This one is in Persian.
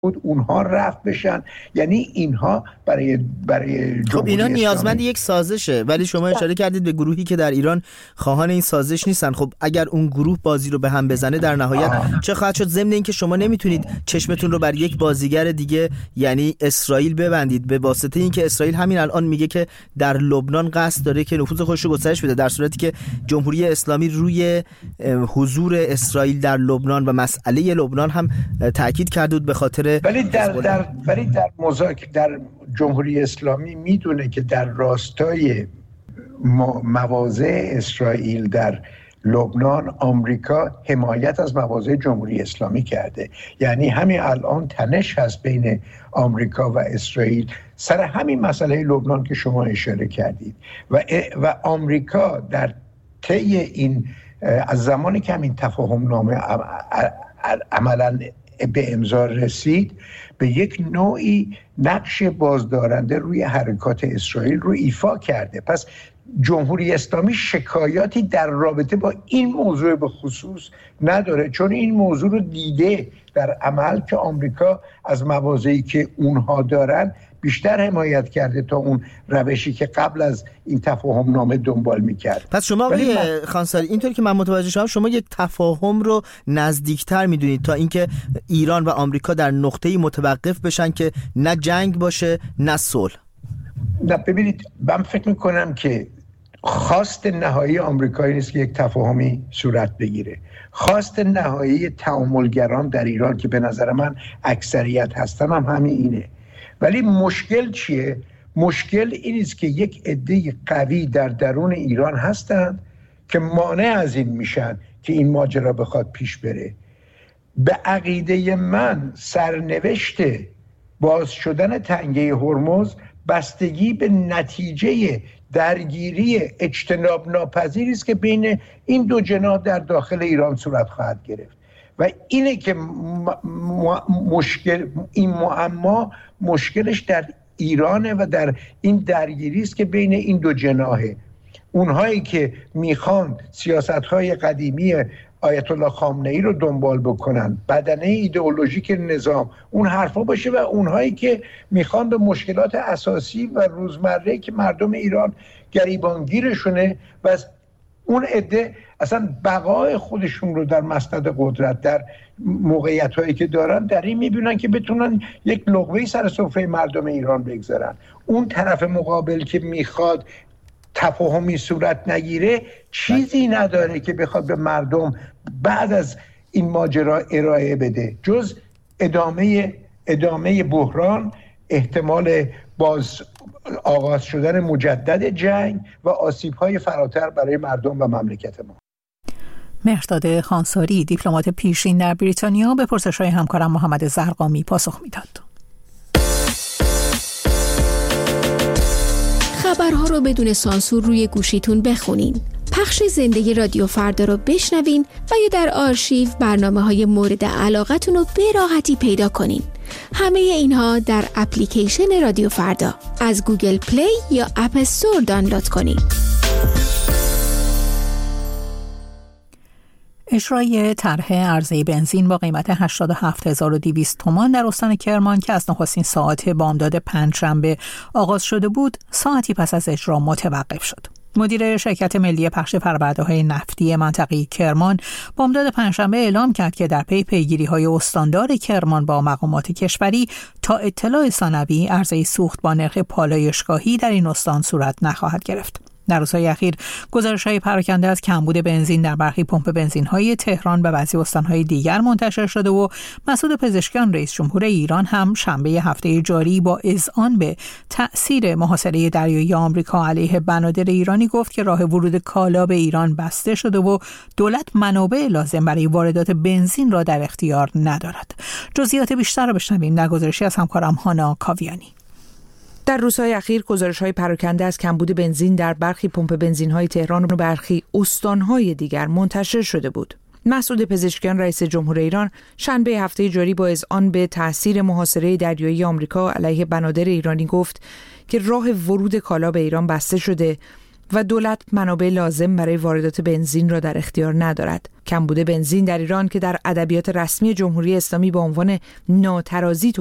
اونها رفع بشن. یعنی اینها برای خب اینا نیازمند یک سازشه، ولی شما اشاره کردید به گروهی که در ایران خواهان این سازش نیستن. خب اگر اون گروه بازی رو به هم بزنه در نهایت چه خواهد شد؟ ضمن این که شما نمیتونید چشمتون رو بر یک بازیگر دیگه یعنی اسرائیل ببندید به واسطه اینکه اسرائیل همین الان میگه که در لبنان قصد داره که نفوذ خودش رو گسترش بده، در صورتی که جمهوری اسلامی روی حضور اسرائیل در لبنان و مسئله لبنان هم تاکید کرده بود به خاطر ولی در جمهوری اسلامی میدونه که در راستای مواضع اسرائیل در لبنان آمریکا حمایت از مواضع جمهوری اسلامی کرده. یعنی همین الان تنش هست بین آمریکا و اسرائیل سر همین مسئله لبنان که شما اشاره کردید و آمریکا در طی این از زمانی که همین تفاهم نامه عملاً به امضا رسید به یک نوعی نقش بازدارنده روی حرکات اسرائیل رو ایفا کرده. پس جمهوری اسلامی شکایاتی در رابطه با این موضوع به خصوص نداره، چون این موضوع رو دیده در عمل که آمریکا از مواضعی که اونها دارن بیشتر حمایت کرده تا اون روشی که قبل از این تفاهم نامه دنبال میکرد. پس شما آقای خانساری اینطور که من متوجه شدم شما یک تفاهم رو نزدیکتر میدونید تا اینکه ایران و آمریکا در نقطه‌ای متوقف بشن که نه جنگ باشه نه صلح. نه ببینید، من فکر میکنم که خواست نهایی آمریکایی نیست که یک تفاهمی صورت بگیره. خواست نهایی تعاملگران در ایران که به نظر من اکثریت هستن هم همین اینه. ولی مشکل چیه؟ مشکل این است که یک عده قوی در درون ایران هستند که مانع از این میشن که این ماجرا بخواد پیش بره. به عقیده من سرنوشت باز شدن تنگه هرمز بستگی به نتیجه درگیری اجتناب ناپذیری است که بین این دو جناح در داخل ایران صورت خواهد گرفت و اینه که این معما مشکلش در ایرانه و در این درگیری است که بین این دو جناحه. اونهایی که میخوان سیاست‌های قدیمی آیت الله خامنه‌ای رو دنبال بکنن، بدنه ایدئولوژیک نظام اون حرفا باشه، و اونهایی که میخوان به مشکلات اساسی و روزمره که مردم ایران گریبانگیرشونه و از اون عده اصلا بقای خودشون رو در مسند قدرت در موقعیت‌هایی که دارن در این میبینن که بتونن یک لقمه‌ای سر سفره مردم ایران بگذارن. اون طرف مقابل که میخواد تفاهمی صورت نگیره چیزی نداره که بخواد به مردم بعد از این ماجرا ارائه بده جز ادامه بحران، احتمال باز آغاز شدن مجدد جنگ و آسیب‌های فراتر برای مردم و مملکت ما. مهرداد خانساری، دیپلمات پیشین در بریتانیا، به پرسش‌های همکارم محمد زرقامی پاسخ میداد. خبرها رو بدون سانسور روی گوشیتون بخونین. پخش زنده رادیو فردا رو بشنوین و یا در آرشیو برنامه‌های مورد علاقتون رو به راحتی پیدا کنین. همه اینها در اپلیکیشن رادیو فردا از گوگل پلی یا اپ استور دانلود کنین. اجرای طرح عرضه بنزین با قیمت 87,200 تومان در استان کرمان که از نخستین ساعات بامداد پنجشنبه آغاز شده بود، ساعتی پس از اجرا متوقف شد. مدیر شرکت ملی پخش فرآورده‌های نفتی منطقه کرمان بامداد پنجشنبه اعلام کرد که در پی پیگیری‌های استاندار کرمان با مقامات کشوری تا اطلاع ثانوی عرضه سوخت با نرخ پالایشگاهی در این استان صورت نخواهد گرفت. در روزهای اخیر گزارش‌های پراکنده از کمبود بنزین در برخی پمپ بنزین‌های تهران و بعضی استان‌های دیگر منتشر شده و مسعود پزشکیان رئیس جمهور ایران هم شنبه هفته جاری با اذعان به تأثیر محاصره دریایی آمریکا علیه بنادر ایرانی گفت که راه ورود کالا به ایران بسته شده و دولت منابع لازم برای واردات بنزین را در اختیار ندارد. جزئیات بیشتر را بشنویم در گزارشی از همکارم هانا کاویانی. در روزهای اخیر گزارش‌های پراکنده از کمبود بنزین در برخی پمپ بنزین‌های تهران و برخی استان‌های دیگر منتشر شده بود. مسعود پزشکیان رئیس جمهور ایران شنبه هفته جاری با اذعان به تأثیر محاصره دریایی آمریکا علیه بنادر ایرانی گفت که راه ورود کالا به ایران بسته شده و دولت منابع لازم برای واردات بنزین را در اختیار ندارد. کمبود بنزین در ایران که در ادبیات رسمی جمهوری اسلامی به عنوان ناترازی